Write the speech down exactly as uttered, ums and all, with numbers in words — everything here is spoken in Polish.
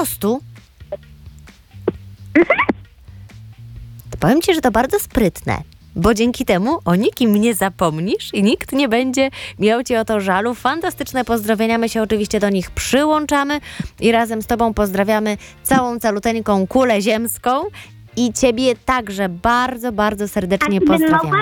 prostu? To powiem ci, że to bardzo sprytne. Bo dzięki temu o nikim nie zapomnisz i nikt nie będzie miał ci o to żalu. Fantastyczne pozdrowienia, my się oczywiście do nich przyłączamy i razem z tobą pozdrawiamy całą caluteńką kulę ziemską i ciebie także bardzo, bardzo serdecznie A gdybym pozdrawiamy. mogła